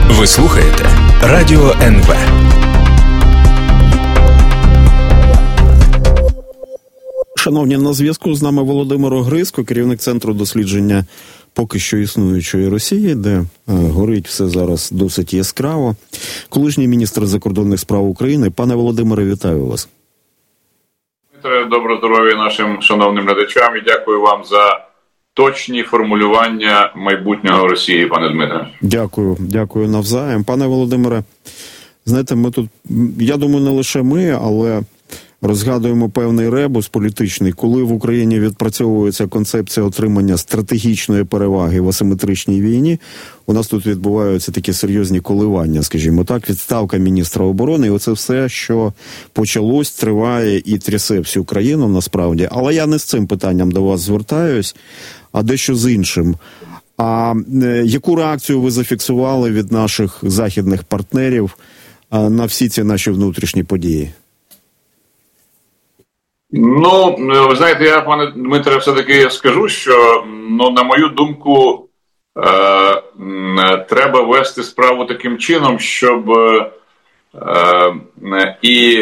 Ви слухаєте Радіо НВ. Шановні, на зв'язку з нами Володимир Огризко, керівник Центру дослідження поки що існуючої Росії, де горить все зараз досить яскраво. Колишній міністр закордонних справ України. Пане Володимире, вітаю вас. Доброго здоров'я нашим шановним глядачам і дякую вам за точні формулювання майбутнього Росії, пане Дмитре. Дякую навзаєм. Пане Володимире, знаєте, ми тут, я думаю, не лише ми, але розгадуємо певний ребус політичний, коли в Україні відпрацьовується концепція отримання стратегічної переваги в асиметричній війні. У нас тут відбуваються такі серйозні коливання, скажімо так, відставка міністра оборони, і оце все, що почалось, триває і трясе всю країну насправді. Але я не з цим питанням до вас звертаюсь, а дещо з іншим. А яку реакцію ви зафіксували від наших західних партнерів на всі ці наші внутрішні події? Ну, ви знаєте, я, пане Дмитре, все-таки скажу, що, на мою думку, треба вести справу таким чином, щоб і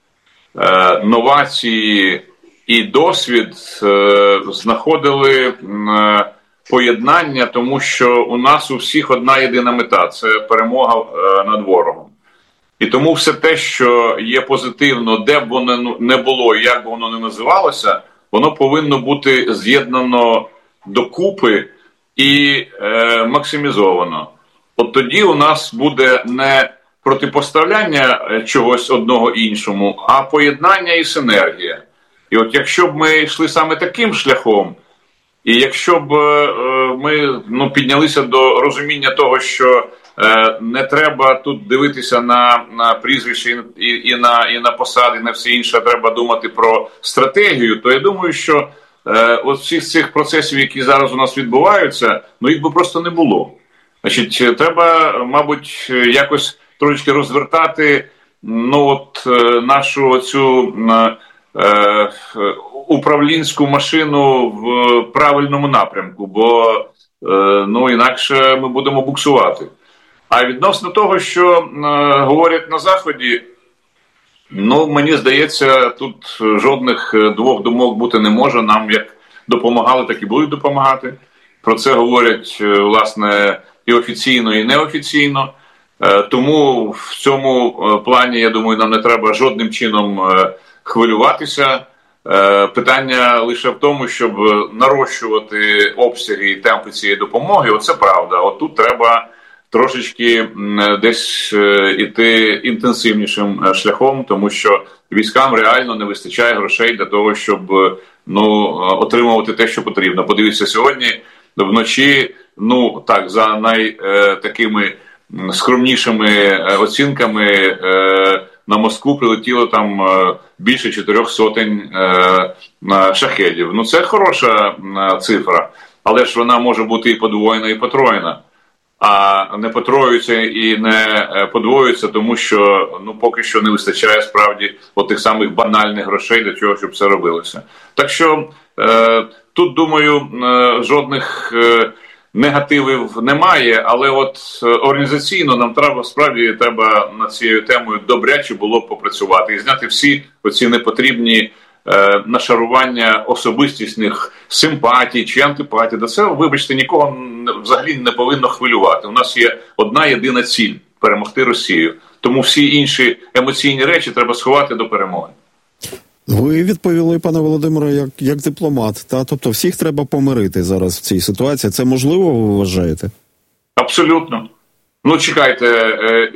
новації, і досвід знаходили поєднання, тому що у нас у всіх одна єдина мета – це перемога над ворогом. І тому все те, що є позитивно, де б воно не було, як б воно не називалося, воно повинно бути з'єднано докупи і максимізовано. От тоді у нас буде не протипоставляння чогось одного іншому, а поєднання і синергія. І от якщо б ми йшли саме таким шляхом, і якщо б ми піднялися до розуміння того, що не треба тут дивитися на прізвища і на посади, і на все інше, а треба думати про стратегію, то я думаю, що от всіх цих процесів, які зараз у нас відбуваються, їх би просто не було. Значить, треба, мабуть, якось трошечки розвертати нашу цю управлінську машину в правильному напрямку, бо інакше ми будемо буксувати. А відносно того, що говорять на Заході, мені здається, тут жодних двох думок бути не може. Нам як допомагали, так і будуть допомагати. Про це говорять, власне, і офіційно, і неофіційно. Тому в цьому плані, я думаю, нам не треба жодним чином хвилюватися. Питання лише в тому, щоб нарощувати обсяги і темпи цієї допомоги. Оце правда. От тут треба трошечки десь іти інтенсивнішим шляхом, тому що військам реально не вистачає грошей для того, щоб отримувати те, що потрібно. Подивіться, сьогодні вночі, за такими скромнішими оцінками, на Москву прилетіло там більше 400 шахедів. Це хороша цифра, але ж вона може бути і подвоєна, і потроєна. А не потроюється і не подвоюється, тому що поки що не вистачає справді тих самих банальних грошей для чого, щоб це робилося. Так що тут, думаю, жодних негативів немає, але організаційно нам треба над цією темою добряче було б попрацювати і зняти всі оці непотрібні нашарування особистісних симпатій чи антипатій. До це, вибачте, нікого взагалі не повинно хвилювати. У нас є одна єдина ціль – перемогти Росію. Тому всі інші емоційні речі треба сховати до перемоги. Ви відповіли, пане Володимире, як дипломат. Тобто всіх треба помирити зараз в цій ситуації. Це можливо, ви вважаєте? Абсолютно. Чекайте,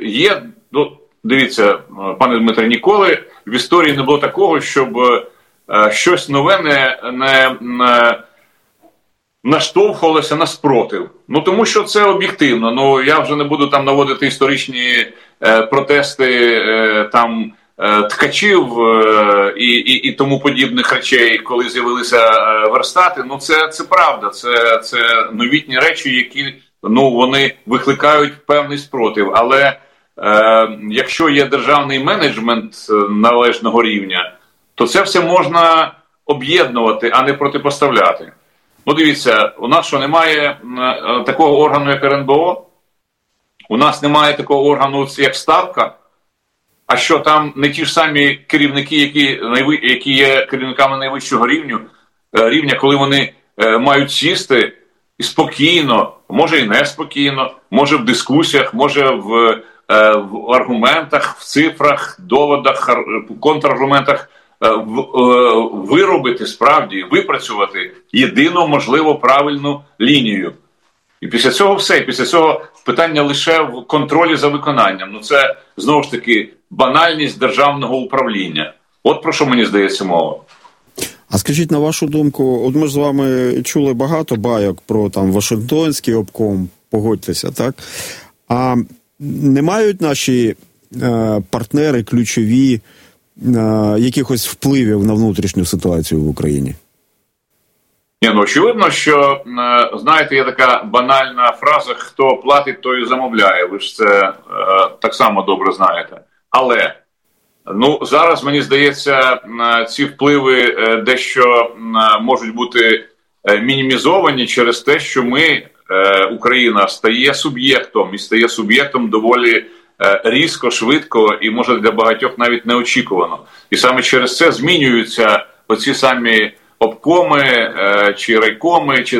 дивіться, пане Дмитре, ніколи в історії не було такого, щоб щось нове не наштовхувалося на спротив. Тому що це об'єктивно. Я вже не буду там наводити історичні протести ткачів і тому подібних речей, коли з'явилися верстати. Це правда, це новітні речі, які вони викликають певний спротив. Але якщо є державний менеджмент належного рівня, то це все можна об'єднувати, а не протипоставляти. Дивіться, у нас що, немає такого органу, як РНБО? У нас немає такого органу, як Ставка, а що там не ті ж самі керівники, які є керівниками найвищого рівня, коли вони мають сісти і спокійно, може і неспокійно, може в дискусіях, може в аргументах, в цифрах, доводах, контраргументах виробити справді, випрацювати єдину, можливо, правильну лінію. І після цього все. І після цього питання лише в контролі за виконанням. Ну це, знову ж таки, банальність державного управління. От про що, мені здається, мова. А скажіть, на вашу думку, от ми ж з вами чули багато байок про там Вашингтонський обком, погодьтеся, так? А не мають наші партнери ключові якихось впливів на внутрішню ситуацію в Україні? Ну, очевидно, що, знаєте, є така банальна фраза «хто платить, той і замовляє». Ви ж це так само добре знаєте. Але, зараз, мені здається, ці впливи дещо можуть бути мінімізовані через те, що Україна, стає суб'єктом, і стає суб'єктом доволі різко, швидко і, може, для багатьох навіть неочікувано. І саме через це змінюються оці самі обкоми, чи райкоми, чи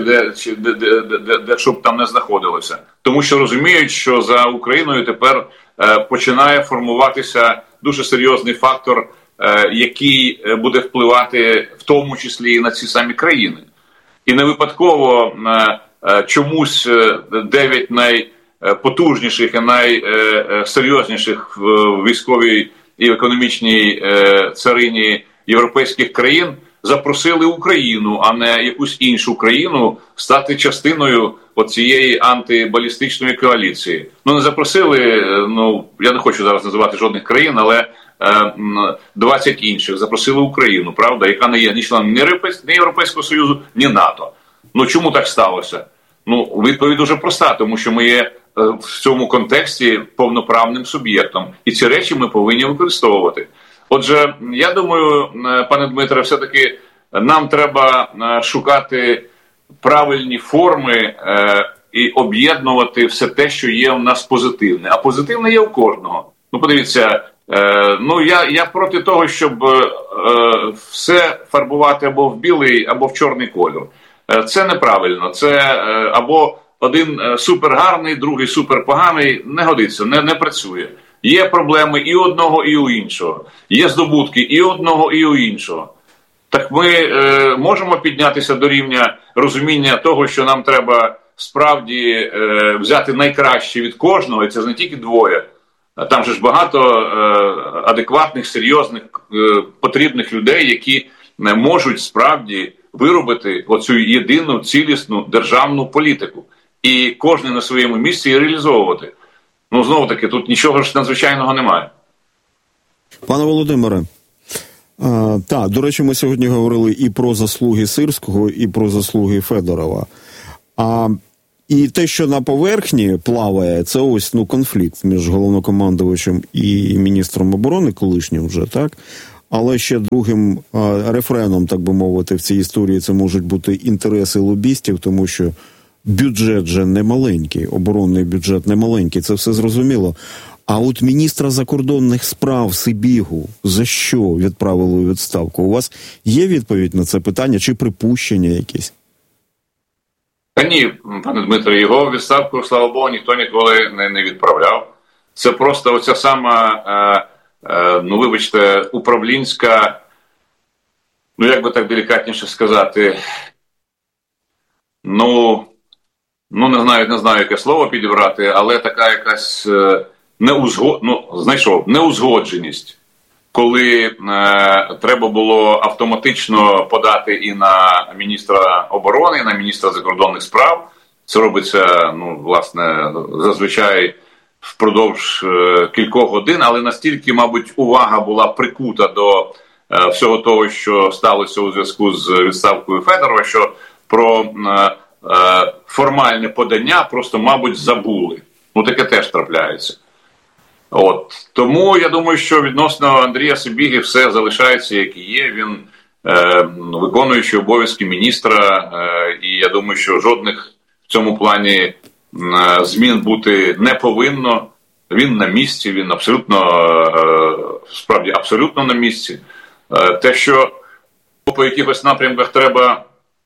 де щоб там не знаходилося. Тому що розуміють, що за Україною тепер починає формуватися дуже серйозний фактор, який буде впливати в тому числі і на ці самі країни. І не випадково чомусь 9 найпотужніших і найсерйозніших в військовій і економічній царині європейських країн запросили Україну, а не якусь іншу країну, стати частиною оцієї антибалістичної коаліції. Не запросили, я не хочу зараз називати жодних країн, але 20 інших запросили Україну, правда, яка не є ні членом ні Європейського Союзу, ні НАТО. Чому так сталося? Відповідь дуже проста, тому що ми є в цьому контексті повноправним суб'єктом. І ці речі ми повинні використовувати. Отже, я думаю, пане Дмитре, все-таки нам треба шукати правильні форми і об'єднувати все те, що є у нас позитивне. А позитивне є у кожного. Подивіться, я проти того, щоб все фарбувати або в білий, або в чорний кольор. Це неправильно. Це або один супергарний, другий суперпоганий. Не годиться, не працює. Є проблеми і одного, і у іншого. Є здобутки і одного, і у іншого. Так ми можемо піднятися до рівня розуміння того, що нам треба справді взяти найкраще від кожного, і це ж не тільки двоє. Там же ж багато адекватних, серйозних, потрібних людей, які можуть справді виробити оцю єдину, цілісну державну політику. І кожен на своєму місці її реалізовувати. Знову-таки, тут нічого ж надзвичайного немає. Пане Володимире, до речі, ми сьогодні говорили і про заслуги Сирського, і про заслуги Федорова. І те, що на поверхні плаває, це ось конфлікт між головнокомандувачем і міністром оборони, колишнім вже, так? Але ще другим рефреном, так би мовити, в цій історії це можуть бути інтереси лобістів, тому що бюджет же не маленький, оборонний бюджет не маленький, це все зрозуміло. А от міністра закордонних справ Сибігу за що відправили у відставку? У вас є відповідь на це питання чи припущення якісь? Та ні, пане Дмитре, його відставку, слава Богу, ніхто ніколи не відправляв. Це просто оця сама, вибачте, управлінська, як би так делікатніше сказати, не знаю, яке слово підібрати, але така якась неузгодженість, коли треба було автоматично подати і на міністра оборони, і на міністра закордонних справ. Це робиться, власне, зазвичай впродовж кількох годин, але настільки, мабуть, увага була прикута до всього того, що сталося у зв'язку з відставкою Федорова, що про формальне подання просто, мабуть, забули. Таке теж трапляється. Тому я думаю, що відносно Андрія Сибіги все залишається, як і є. Він виконуючий обов'язки міністра, і я думаю, що жодних в цьому плані змін бути не повинно. Він на місці, він справді абсолютно на місці. Те, що по якихось напрямках треба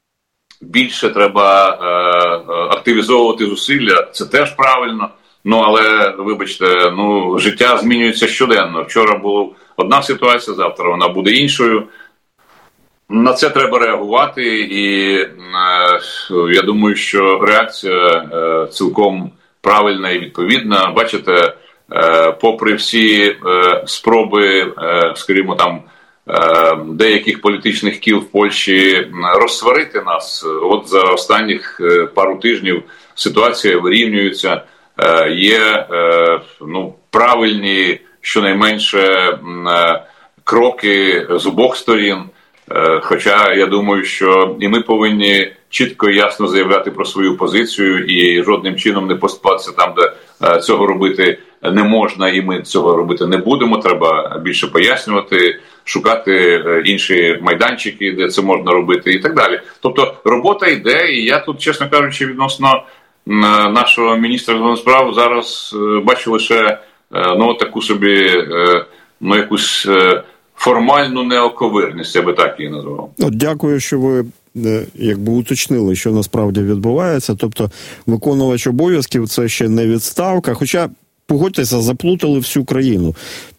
активізовувати зусилля, це теж правильно. Але, вибачте, життя змінюється щоденно. Вчора була одна ситуація, завтра вона буде іншою. На це треба реагувати, і я думаю, що реакція цілком правильна і відповідна. Бачите, попри всі спроби, скажімо, там, деяких політичних кіл в Польщі розсварити нас, от за останніх пару тижнів ситуація вирівнюється, є правильні, щонайменше, кроки з обох сторін. Хоча я думаю, що і ми повинні чітко і ясно заявляти про свою позицію і жодним чином не поступатися там, де цього робити не можна, і ми цього робити не будемо. Треба більше пояснювати, шукати інші майданчики, де це можна робити і так далі. Тобто робота йде, і я тут, чесно кажучи, відносно нашого міністра закордонних справ зараз бачу лише таку собі якусь формальну неоковирність, я би так її назвав. Дякую, що ви уточнили, що насправді відбувається. Тобто виконувач обов'язків – це ще не відставка, хоча, погодьтеся, заплутали всю країну.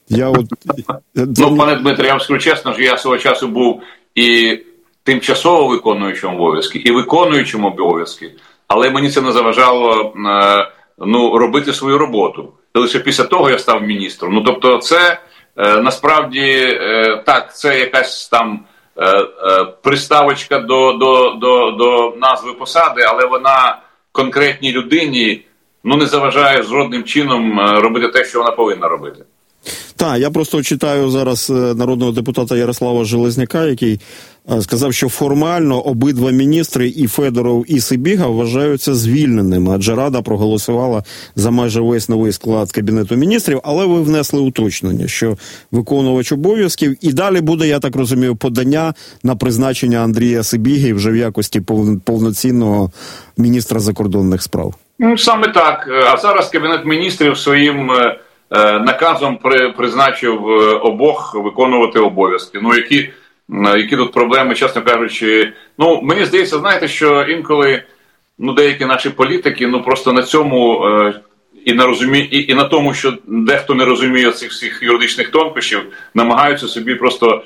Пане Дмитре, я вам скажу чесно, що я свого часу був і тимчасово виконуючим обов'язки, і виконуючим обов'язки, але мені це не заважало робити свою роботу. І лише після того я став міністром. Тобто це насправді, так, це якась там приставочка до назви посади, але вона конкретній людині не заважає жодним чином робити те, що вона повинна робити. Так, я просто читаю зараз народного депутата Ярослава Железняка, який сказав, що формально обидва міністри, і Федоров, і Сибіга, вважаються звільненими, адже Рада проголосувала за майже весь новий склад Кабінету міністрів, але ви внесли уточнення, що виконувач обов'язків, і далі буде, я так розумію, подання на призначення Андрія Сибіги вже в якості повноцінного міністра закордонних справ. Саме так. А зараз Кабінет міністрів своїм наказом призначив обох виконувати обов'язки. Які тут проблеми, чесно кажучи. Мені здається, знаєте, що інколи деякі наші політики просто на цьому і на тому, що дехто не розуміє цих всіх юридичних тонкощів, намагаються собі просто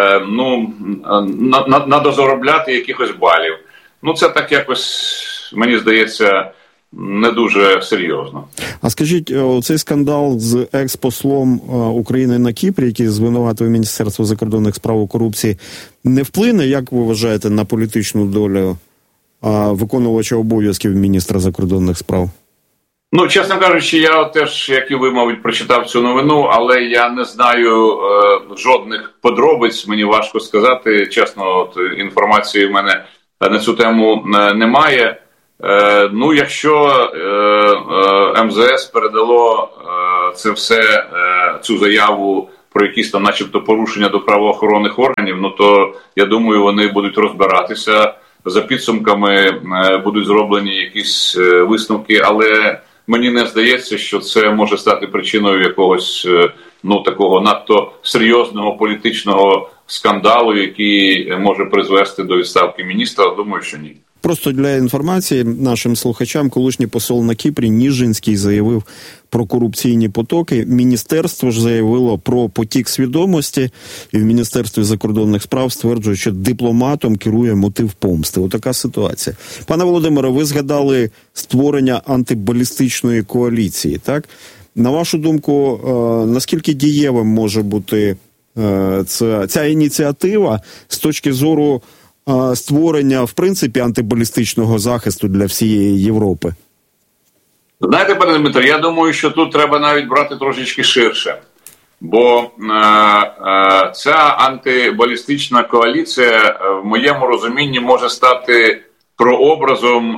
надозаробляти якихось балів. Це так якось, мені здається, не дуже серйозно. А скажіть, цей скандал з екс-послом України на Кіпрі, який звинуватив Міністерство закордонних справ у корупції, не вплине, як ви вважаєте, на політичну долю виконувача обов'язків міністра закордонних справ? Чесно кажучи, я теж, як і ви, мабуть, прочитав цю новину, але я не знаю жодних подробиць, мені важко сказати. Чесно, інформації в мене на цю тему немає. Якщо МЗС передало це все, цю заяву про якісь там начебто порушення до правоохоронних органів, то я думаю, вони будуть розбиратися. За підсумками будуть зроблені якісь висновки, але мені не здається, що це може стати причиною якогось такого надто серйозного політичного скандалу, який може призвести до відставки міністра. Думаю, що ні. Просто для інформації нашим слухачам, колишній посол на Кіпрі Ніжинський заявив про корупційні потоки. Міністерство ж заявило про потік свідомості, і в Міністерстві закордонних справ стверджують, що дипломатом керує мотив помсти. Отака ситуація. Пане Володимире, ви згадали створення антибалістичної коаліції, так? На вашу думку, наскільки дієвим може бути ця ініціатива з точки зору створення, в принципі, антибалістичного захисту для всієї Європи? Знаєте, пане Дмитро, я думаю, що тут треба навіть брати трошечки ширше. Бо ця антибалістична коаліція, в моєму розумінні, може стати прообразом,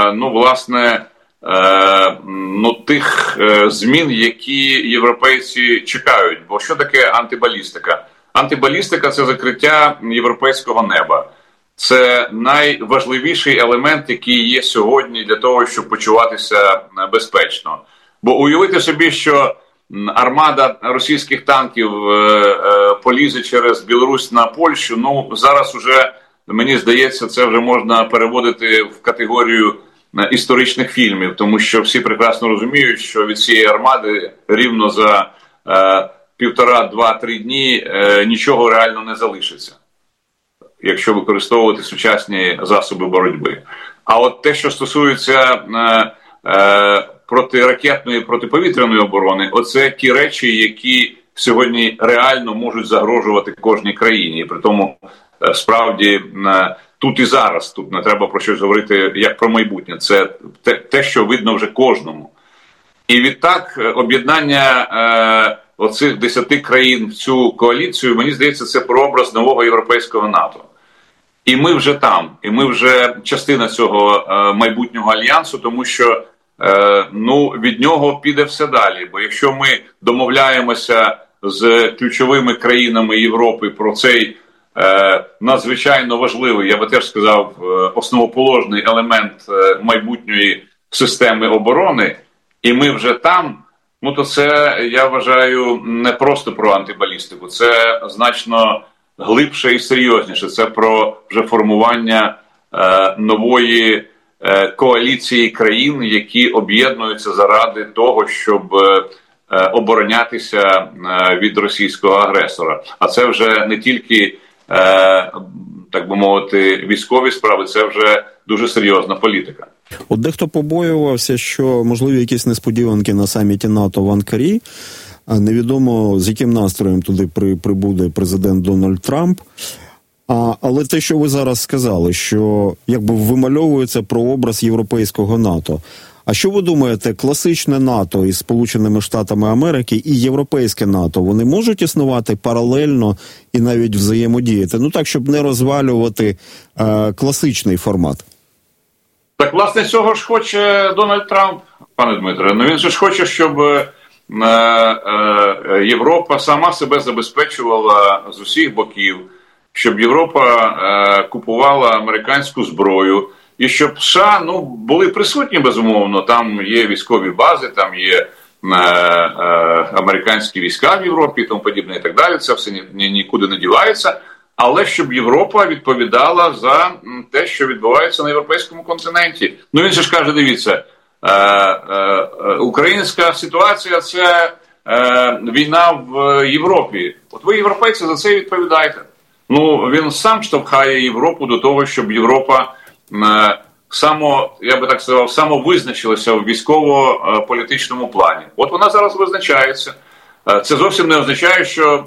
тих змін, які європейці чекають. Бо що таке антибалістика? Антибалістика – це закриття європейського неба. це найважливіший елемент, який є сьогодні для того, щоб почуватися безпечно. Бо уявити собі, що армада російських танків полізе через Білорусь на Польщу, ну зараз уже, мені здається, це вже можна переводити в категорію історичних фільмів, тому що всі прекрасно розуміють, що від цієї армади рівно за 1,5-2-3 дні нічого реально не залишиться, якщо використовувати сучасні засоби боротьби. А от те, що стосується протиракетної, протиповітряної оборони, оце ті речі, які сьогодні реально можуть загрожувати кожній країні. І при тому, справді, тут і зараз, тут не треба про щось говорити як про майбутнє. Це те, що видно вже кожному. І відтак об'єднання оцих 10 країн в цю коаліцію, мені здається, це прообраз нового європейського НАТО. І ми вже там, і ми вже частина цього майбутнього альянсу, тому що від нього піде все далі. Бо якщо ми домовляємося з ключовими країнами Європи про цей надзвичайно важливий, я би теж сказав, основоположний елемент майбутньої системи оборони, і ми вже там, то це, я вважаю, не просто про антибалістику, це значно глибше і серйозніше. Це про вже формування нової коаліції країн, які об'єднуються заради того, щоб оборонятися від російського агресора. А це вже не тільки, так би мовити, військові справи, це вже дуже серйозна політика. От дехто побоювався, що можливі якісь несподіванки на саміті НАТО в Анкарі. Невідомо, з яким настроєм туди прибуде президент Дональд Трамп. Але те, що ви зараз сказали, що якби вимальовується прообраз європейського НАТО. А що ви думаєте, класичне НАТО із Сполученими Штатами Америки і європейське НАТО, вони можуть існувати паралельно і навіть взаємодіяти? Так, щоб не розвалювати класичний формат. Так, власне, цього ж хоче Дональд Трамп, пане Дмитре. Він же ж хоче, щоб Європа сама себе забезпечувала з усіх боків, щоб Європа купувала американську зброю, і щоб США були присутні, безумовно. Там є військові бази, там є американські війська в Європі і тому подібне і так далі. Це все нікуди не дівається. Але щоб Європа відповідала за те, що відбувається на європейському континенті. Він же ж каже, дивіться, українська ситуація – це війна в Європі. От ви, європейці, за це відповідаєте. Він сам штовхає Європу до того, щоб Європа я би так сказав, самовизначилася в військово-політичному плані. От вона зараз визначається. Це зовсім не означає, що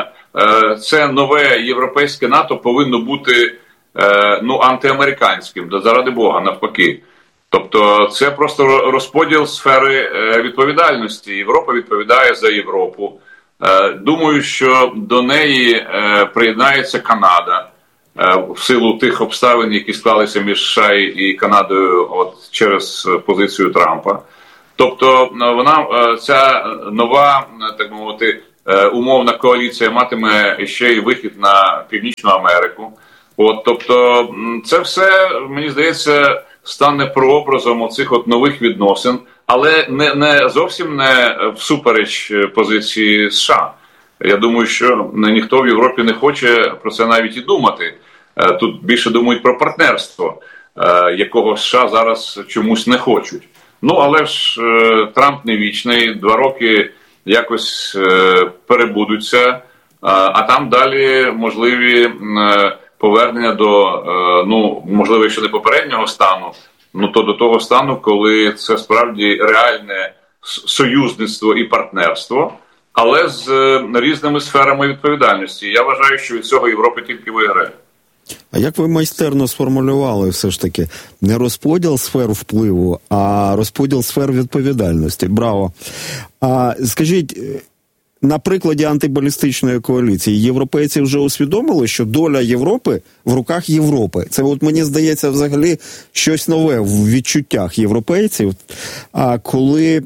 це нове європейське НАТО повинно бути антиамериканським, заради Бога, навпаки. Тобто це просто розподіл сфери відповідальності. Європа відповідає за Європу. Думаю, що до неї приєднається Канада в силу тих обставин, які склалися між США і Канадою через позицію Трампа. Тобто ця нова, так мовити, умовна коаліція матиме ще й вихід на Північну Америку. Тобто це все, мені здається, стане прообразом оцих нових відносин, але не зовсім не всупереч позиції США. Я думаю, що ніхто в Європі не хоче про це навіть і думати. Тут більше думають про партнерство, якого США зараз чомусь не хочуть. Але ж Трамп не вічний, 2 роки якось перебудуться, а там далі можливі повернення до, можливо, якщо не попереднього стану, то до того стану, коли це справді реальне союзництво і партнерство, але з різними сферами відповідальності. Я вважаю, що від цього Європа тільки виграє. А як ви майстерно сформулювали все ж таки не розподіл сфер впливу, а розподіл сфер відповідальності? Браво! Скажіть, на прикладі антибалістичної коаліції європейці вже усвідомили, що доля Європи в руках Європи. Це мені здається взагалі щось нове в відчуттях європейців, коли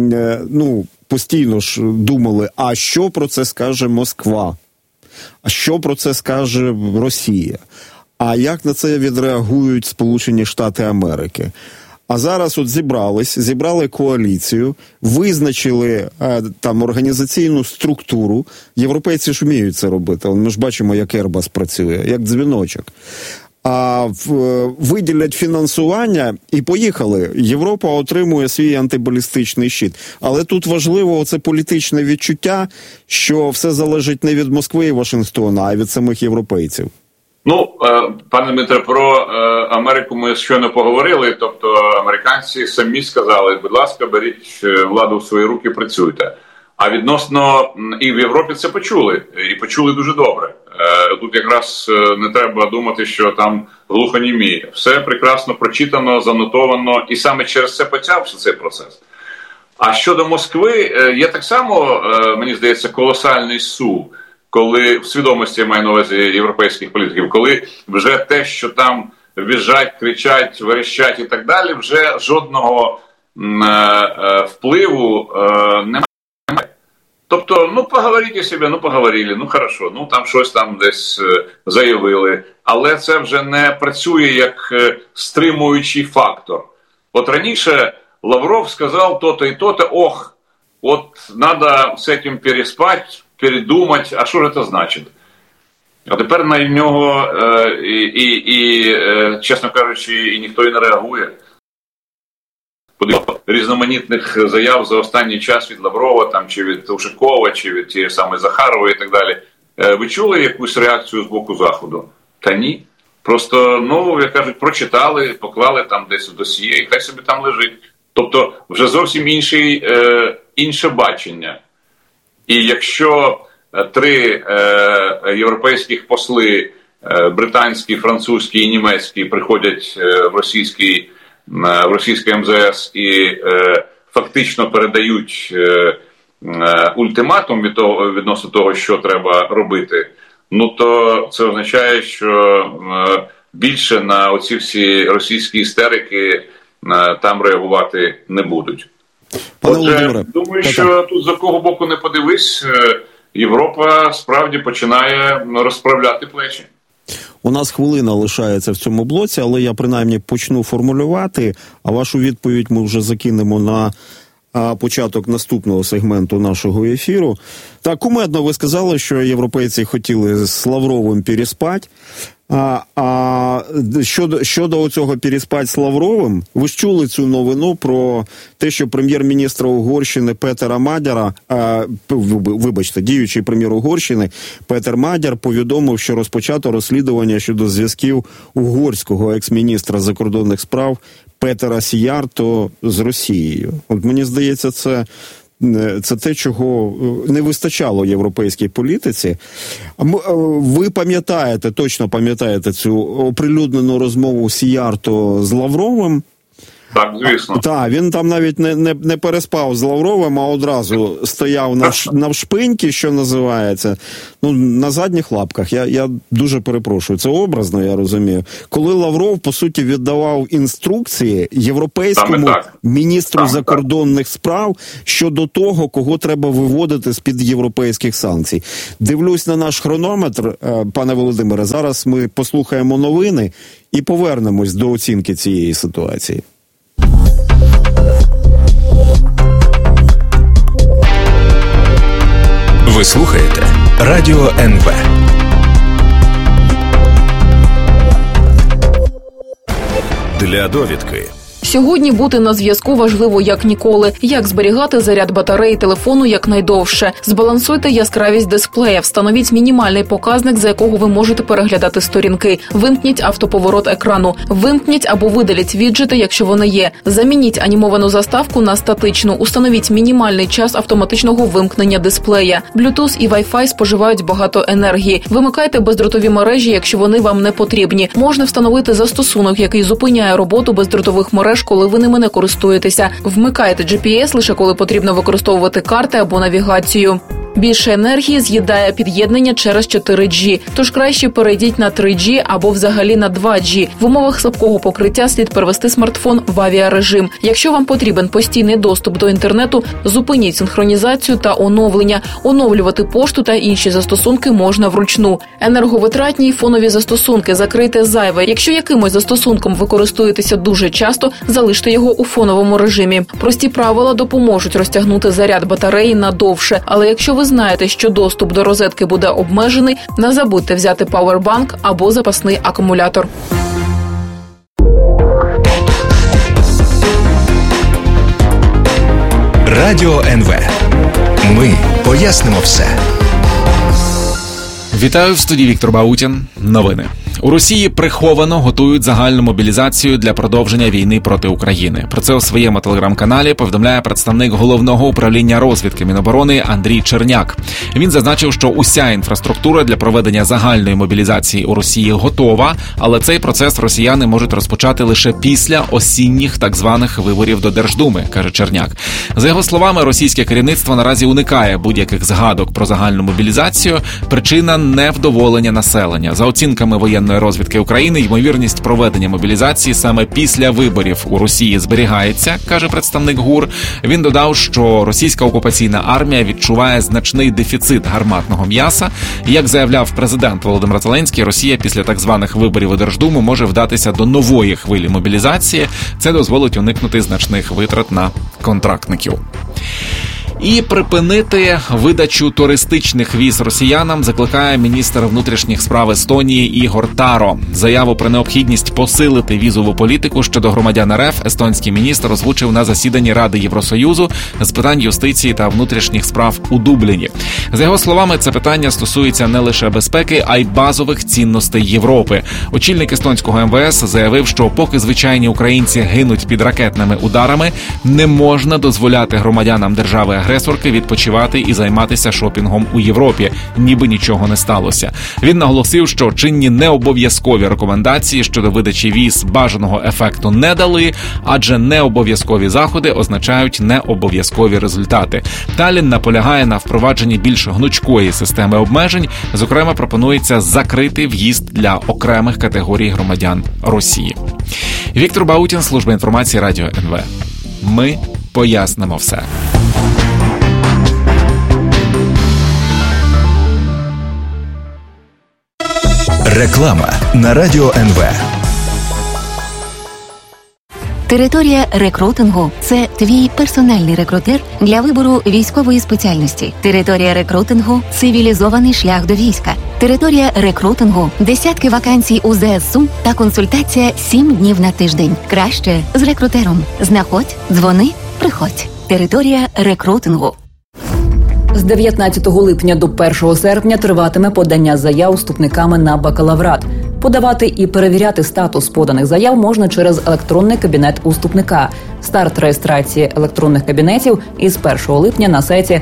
постійно ж думали, а що про це скаже Москва? А що про це скаже Росія? а як на це відреагують Сполучені Штати Америки. А зараз от зібрали коаліцію, визначили там організаційну структуру. Європейці ж вміють це робити. Ми ж бачимо, як Airbus працює, як дзвіночок. Виділять фінансування і поїхали. Європа отримує свій антибалістичний щит. Але тут важливо це політичне відчуття, що все залежить не від Москви і Вашингтона, а від самих європейців. Ну, пане Дмитре, про Америку ми щойно поговорили, тобто американці самі сказали, будь ласка, беріть владу в свої руки, працюйте. А відносно, і в Європі це почули, і почули дуже добре. Тут якраз не треба думати, що там глухонімі. Все прекрасно прочитано, занотовано, і саме через це почався цей процес. А щодо Москви, є так само, мені здається, колосальний сув, коли в свідомості, я маю на увазі європейських політиків, коли вже те, що там в'їжджать, кричать, верещать і так далі, вже жодного впливу немає. Тобто, поговоріть собі, поговорили, хорошо, там щось там десь заявили, але це вже не працює як стримуючий фактор. От раніше Лавров сказав то-то і то-то, надо з цим переспать, передумать, а що ж це значить? А тепер на нього чесно кажучи, і ніхто і не реагує. Різноманітних заяв за останній час від Лаврова, там, чи від Ушакова, чи від тієї самої Захарової і так далі. Ви чули якусь реакцію з боку Заходу? Та ні. Просто, як кажуть, прочитали, поклали там десь в досьє, і хай собі там лежить. Тобто вже зовсім інше бачення. І якщо 3 європейських посли, британський, французький і німецький, приходять в російське МЗС і фактично передають ультиматум відносно того, що треба робити, то це означає, що більше на оці всі російські істерики там реагувати не будуть. Отже, думаю, що тут за кого боку не подивись, Європа справді починає розправляти плечі. У нас хвилина лишається в цьому блоці, але я принаймні почну формулювати, а вашу відповідь ми вже закинемо на початок наступного сегменту нашого ефіру. Так, кумедно ви сказали, що європейці хотіли з Лавровим переспати. Щодо цього переспати з Лавровим, ви ж чули цю новину про те, що прем'єр-міністра Угорщини Петера Мадяра, діючий прем'єр Угорщини Петер Мадяр повідомив, що розпочато розслідування щодо зв'язків угорського екс-міністра закордонних справ Петера Сіярто з Росією. От мені здається, це те, чого не вистачало європейській політиці. Ви точно пам'ятаєте цю оприлюднену розмову Сіярто з Лавровим? Так, звісно. Так, він там навіть не переспав з Лавровим, а одразу стояв навшпиньки, що називається, на задніх лапках. Я дуже перепрошую, це образно, я розумію. Коли Лавров, по суті, віддавав інструкції європейському міністру закордонних справ щодо того, кого треба виводити з-під європейських санкцій. Дивлюсь на наш хронометр, пане Володимире, зараз ми послухаємо новини і повернемось до оцінки цієї ситуації. Ви слухаєте Радіо НВ. Для довідки. Сьогодні бути на зв'язку важливо як ніколи. Як зберігати заряд батареї телефону якнайдовше? Збалансуйте яскравість дисплея, встановіть мінімальний показник, за якого ви можете переглядати сторінки. Вимкніть автоповорот екрану. Вимкніть або видаліть віджити, якщо вони є. Замініть анімовану заставку на статичну. Установіть мінімальний час автоматичного вимкнення дисплея. Bluetooth і Wi-Fi споживають багато енергії. Вимикайте бездротові мережі, якщо вони вам не потрібні. Можна встановити застосунок, який зупиняє роботу бездротових мереж, коли ви ними не користуєтеся. Вмикайте GPS лише коли потрібно використовувати карти або навігацію. Більше енергії з'їдає під'єднання через 4G, тож краще перейдіть на 3G або взагалі на 2G. В умовах слабкого покриття слід перевести смартфон в авіарежим. Якщо вам потрібен постійний доступ до інтернету, зупиніть синхронізацію та оновлення. Оновлювати пошту та інші застосунки можна вручну. Енерговитратні й фонові застосунки закрийте зайве. Якщо якимось застосунком ви користуєтеся дуже часто, залиште його у фоновому режимі. Прості правила допоможуть розтягнути заряд батареї надовше. Але якщо ви знаєте, що доступ до розетки буде обмежений, не забудьте взяти павербанк або запасний акумулятор. Радіо НВ. Ми пояснимо все. Вітаю, в студії Віктор Баутін. Новини. У Росії приховано готують загальну мобілізацію для продовження війни проти України. Про це у своєму телеграм-каналі повідомляє представник Головного управління розвідки Міноборони Андрій Черняк. Він зазначив, що уся інфраструктура для проведення загальної мобілізації у Росії готова, але цей процес росіяни можуть розпочати лише після осінніх так званих виборів до Держдуми, каже Черняк. За його словами, російське керівництво наразі уникає будь-яких згадок про загальну мобілізацію. Причина – невдоволення населення. За оцінками воєнної розвідки України, ймовірність проведення мобілізації саме після виборів у Росії зберігається, каже представник ГУР. Він додав, що російська окупаційна армія відчуває значний дефіцит гарматного м'яса. І, як заявляв президент Володимир Зеленський, Росія після так званих виборів у Держдуму може вдатися до нової хвилі мобілізації. Це дозволить уникнути значних витрат на контрактників. І припинити видачу туристичних віз росіянам закликає міністр внутрішніх справ Естонії Ігор Таро. Заяву про необхідність посилити візову політику щодо громадян РФ естонський міністр озвучив на засіданні Ради Євросоюзу з питань юстиції та внутрішніх справ у Дубліні. За його словами, це питання стосується не лише безпеки, а й базових цінностей Європи. Очільник естонського МВС заявив, що поки звичайні українці гинуть під ракетними ударами, не можна дозволяти громадянам держави-агресорки відпочивати і займатися шопінгом у Європі, ніби нічого не сталося. Він наголосив, що чинні необов'язкові рекомендації щодо видачі віз бажаного ефекту не дали, адже необов'язкові заходи означають необов'язкові результати. Таллін наполягає на впровадженні більш гнучкої системи обмежень, зокрема пропонується закрити в'їзд для окремих категорій громадян Росії. Віктор Баутін, служба інформації Радіо НВ. Ми пояснимо все. Реклама на Радіо НВ. Територія рекрутингу – це твій персональний рекрутер для вибору військової спеціальності. Територія рекрутингу – цивілізований шлях до війська. Територія рекрутингу – десятки вакансій у ЗСУ та консультація 7 днів на тиждень. Краще з рекрутером. Знаходь, дзвони, приходь. Територія рекрутингу. З 19 липня до 1 серпня триватиме подання заяв вступниками на бакалаврат. Подавати і перевіряти статус поданих заяв можна через електронний кабінет у вступника. Старт реєстрації електронних кабінетів із 1 липня на сайті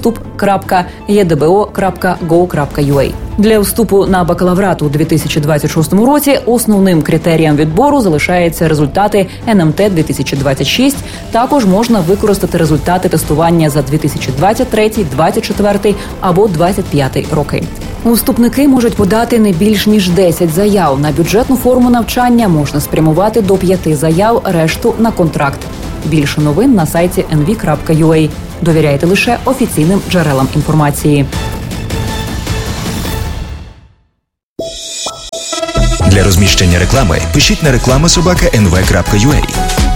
vstup.edbo.go.ua. Для вступу на бакалаврат у 2026 році основним критерієм відбору залишаються результати НМТ 2026. Також можна використати результати тестування за 2023, 2024 або 2025 роки. Вступники можуть подати не більш ніж 10 заяв. На бюджетну форму навчання можна спрямувати до 5 заяв, решту на контракт. Більше новин на сайті nv.ua. Довіряйте лише офіційним джерелам інформації. Для розміщення реклами пишіть на reklama@nv.ua.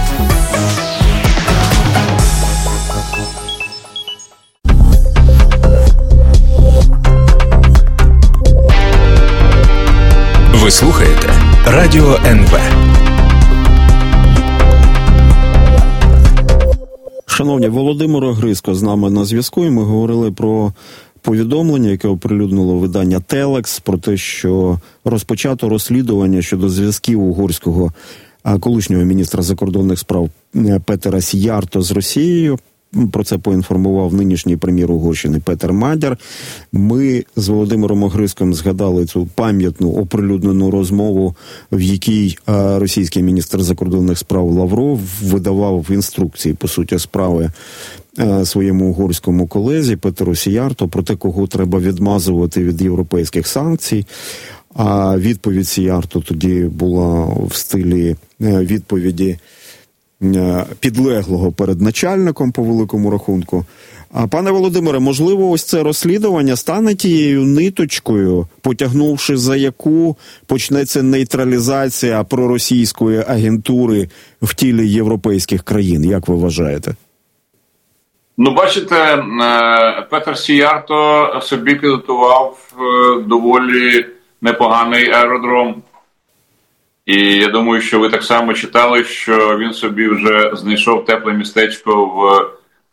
Ви слухаєте Радіо НВ. Шановні, Володимир Огризко з нами на зв'язку, і ми говорили про повідомлення, яке оприлюднило видання «Телекс», про те, що розпочато розслідування щодо зв'язків угорського колишнього міністра закордонних справ Петера Сіярто з Росією. про це поінформував нинішній прем'єр Угорщини Петер Мадяр. Ми з Володимиром Огризком згадали цю пам'ятну оприлюднену розмову, в якій російський міністр закордонних справ Лавров видавав інструкції, по суті, справи своєму угорському колезі Петеру Сіярто про те, кого треба відмазувати від європейських санкцій. А відповідь Сіярто тоді була в стилі відповіді підлеглого перед начальником, по великому рахунку. А, пане Володимире, можливо, ось це розслідування стане тією ниточкою, потягнувши за яку почнеться нейтралізація проросійської агентури в тілі європейських країн, як ви вважаєте? Ну, бачите, Петер Сіярто собі підготував доволі непоганий аеродром. І я думаю, що ви так само читали, що він собі вже знайшов тепле містечко в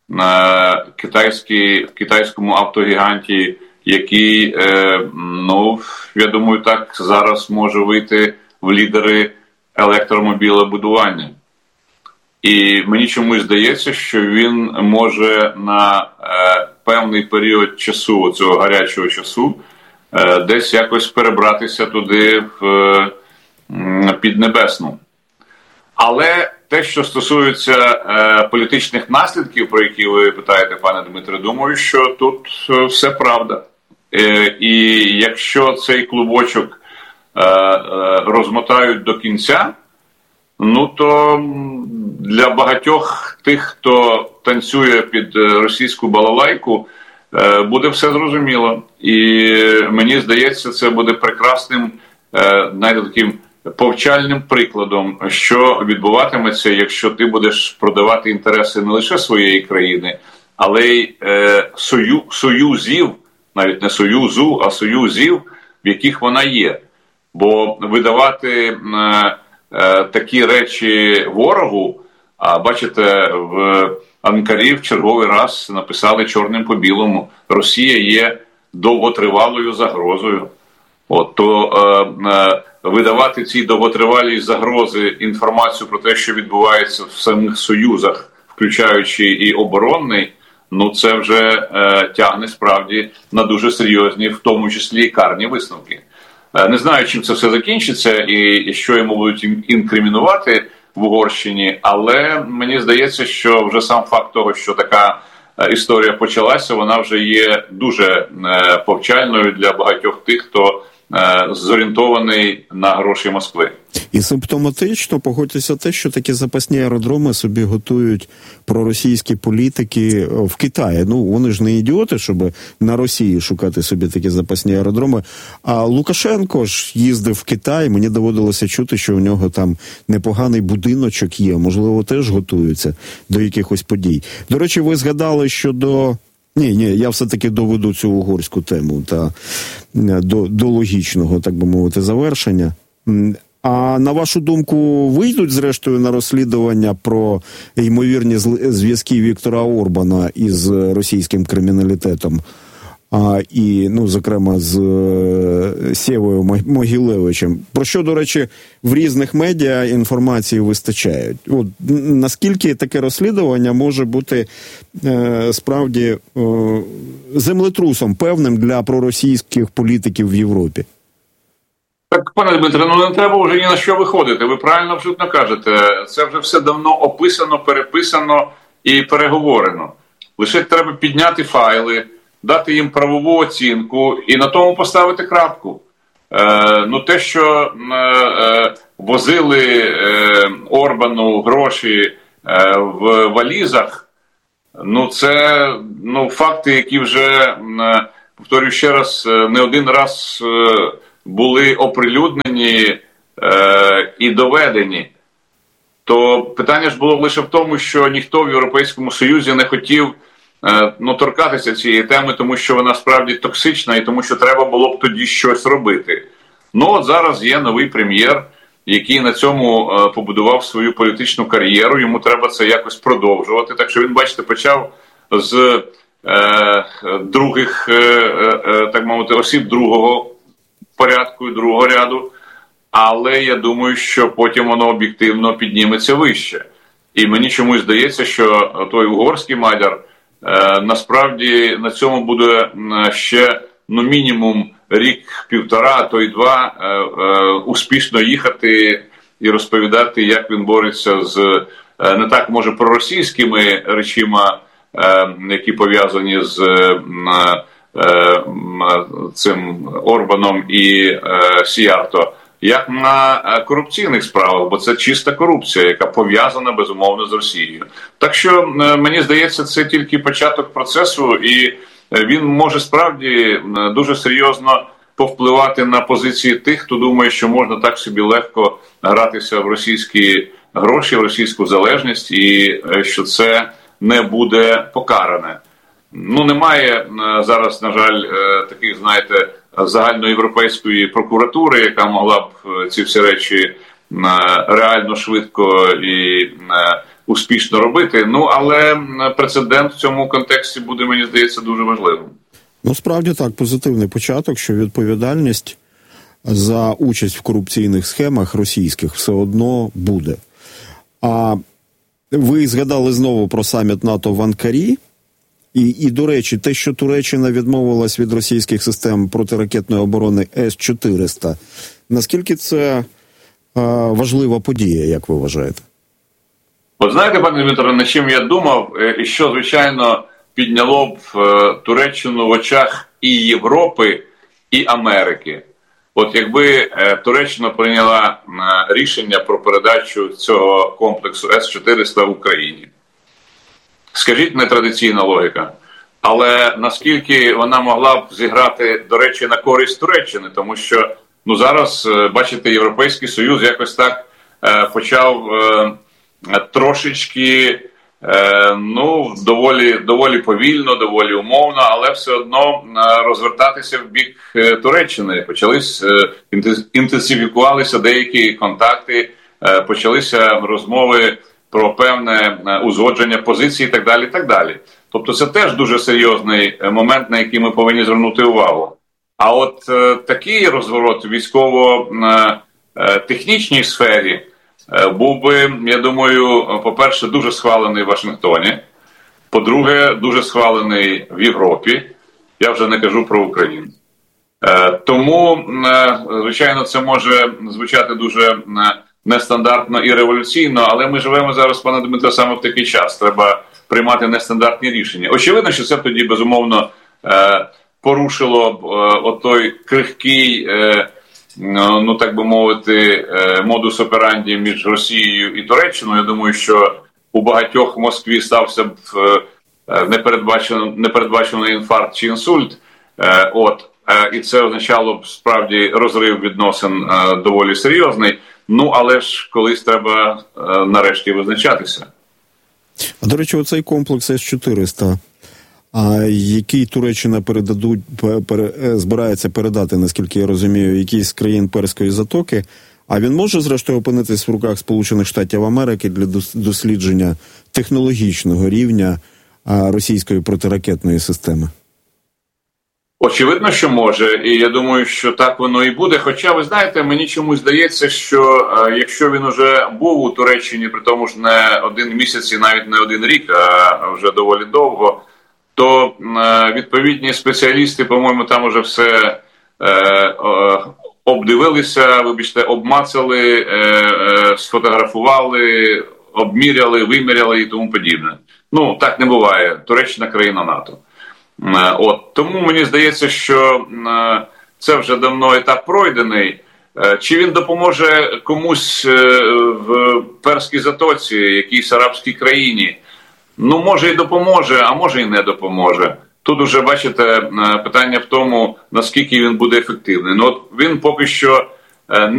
китайському автогіганті, який, ну, я думаю, так зараз може вийти в лідери електромобілебудування. І мені чомусь здається, що він може на певний період часу, цього гарячого часу, десь якось перебратися туди в Піднебесну. Але те, що стосується політичних наслідків, про які ви питаєте, пане Дмитре, думаю, що тут все правда. І якщо цей клубочок розмотають до кінця, ну то для багатьох тих, хто танцює під російську балалайку, буде все зрозуміло. І мені здається, це буде прекрасним, навіть таким повчальним прикладом, що відбуватиметься, якщо ти будеш продавати інтереси не лише своєї країни, але й союзів, навіть не союзу, а союзів, в яких вона є. Бо видавати такі речі ворогу, а бачите, в Анкарі в черговий раз написали чорним по білому: Росія є довготривалою загрозою. От, то видавати ці довготривалі загрози, інформацію про те, що відбувається в самих союзах, включаючи і оборонний, ну це вже тягне справді на дуже серйозні, в тому числі і карні висновки. Не знаю, чим це все закінчиться і що йому будуть інкримінувати в Угорщині, але мені здається, що вже сам факт того, що така історія почалася, вона вже є дуже повчальною для багатьох тих, хто зорієнтований на гроші Москви. І симптоматично, погодьтеся, те, що такі запасні аеродроми собі готують проросійські політики в Китаї. Ну, вони ж не ідіоти, щоб на Росії шукати собі такі запасні аеродроми. А Лукашенко ж їздив в Китай, мені доводилося чути, що у нього там непоганий будиночок є, можливо, теж готуються до якихось подій. До речі, ви згадали щодо... Ні, я все-таки доведу цю угорську тему та до логічного, так би мовити, завершення. А на вашу думку, вийдуть зрештою на розслідування про ймовірні зв'язки Віктора Орбана із російським криміналітетом? І, ну, зокрема, з Сєвою Могилевичем. Про що, до речі, в різних медіа інформації вистачає. От, наскільки таке розслідування може бути справді землетрусом певним для проросійських політиків в Європі? Так, пане Дмитре, ну не треба вже ні на що виходити. Ви правильно абсолютно кажете. Це вже все давно описано, переписано і переговорено. Лише треба підняти файли, дати їм правову оцінку і на тому поставити крапку. Ну, те, що возили Орбану гроші в валізах, ну, це факти, які вже, повторюю ще раз, не один раз були оприлюднені і доведені. То питання ж було лише в тому, що ніхто в Європейському Союзі не хотів торкатися цієї теми, тому що вона справді токсична і тому що треба було б тоді щось робити. Ну, от зараз є новий прем'єр, який на цьому побудував свою політичну кар'єру, йому треба це якось продовжувати. Так що він, бачите, почав з других, так мовити, осіб другого порядку і другого ряду, але я думаю, що потім воно об'єктивно підніметься вище. І мені чомусь здається, що той угорський мадяр насправді на цьому буде ще мінімум рік-півтора, а то й два успішно їхати і розповідати, як він бореться з не так, може, проросійськими речима, які пов'язані з цим Орбаном і Сіярто, як на корупційних справах, бо це чиста корупція, яка пов'язана, безумовно, з Росією. Так що, мені здається, це тільки початок процесу, і він може справді дуже серйозно повпливати на позиції тих, хто думає, що можна так собі легко гратися в російські гроші, в російську залежність, і що це не буде покаране. Немає зараз, на жаль, таких, знаєте, загальноєвропейської прокуратури, яка могла б ці всі речі реально швидко і успішно робити. Але прецедент в цьому контексті буде, мені здається, дуже важливим. Справді так, позитивний початок, що відповідальність за участь в корупційних схемах російських все одно буде. А ви згадали знову про саміт НАТО в Анкарі. І, до речі, те, що Туреччина відмовилась від російських систем протиракетної оборони С-400, наскільки це важлива подія, як ви вважаєте? От знаєте, пане Дмитро, над чим я думав, і що, звичайно, підняло б Туреччину в очах і Європи, і Америки. От якби Туреччина прийняла рішення про передачу цього комплексу С-400 в Україні. Скажіть, нетрадиційна логіка, але наскільки вона могла б зіграти, до речі, на користь Туреччини, тому що, зараз, бачите, Європейський Союз якось так почав трошечки, доволі повільно, доволі умовно, але все одно розвертатися в бік Туреччини. Інтенсифікувалися деякі контакти, почалися розмови про певне узгодження позицій і так далі, і так далі. Тобто це теж дуже серйозний момент, на який ми повинні звернути увагу. А от такий розворот в військово-технічній сфері був би, я думаю, по-перше, дуже схвалений в Вашингтоні, по-друге, дуже схвалений в Європі, я вже не кажу про Україну. Тому, звичайно, це може звучати дуже нестандартно і революційно, але ми живемо зараз, пане Дмитро, саме в такий час. Треба приймати нестандартні рішення. Очевидно, що це тоді, безумовно, порушило б отой крихкий, так би мовити, модус операнді між Росією і Туреччиною. Я думаю, що у багатьох в Москві стався б непередбачений інфаркт чи інсульт. І це означало б справді розрив відносин доволі серйозний. Але ж колись треба нарешті визначатися. А, до речі, оцей комплекс С-400, який Туреччина збирається передати, наскільки я розумію, якійсь з країн Перської затоки, а він може, зрештою, опинитись в руках Сполучених Штатів Америки для дослідження технологічного рівня російської протиракетної системи? Очевидно, що може, і я думаю, що так воно і буде. Хоча, ви знаєте, мені чомусь здається, що якщо він уже був у Туреччині, при тому ж не один місяць і навіть не один рік, а вже доволі довго, то відповідні спеціалісти, по-моєму, там уже все обдивилися, обмацали, сфотографували, обміряли, виміряли і тому подібне. Так не буває. Туреччина – країна НАТО. Тому мені здається, що це вже давно етап пройдений. Чи він допоможе комусь в Перській затоці, якійсь арабській країні? Може і допоможе, а може і не допоможе. Тут уже, бачите, питання в тому, наскільки він буде ефективний. Він поки що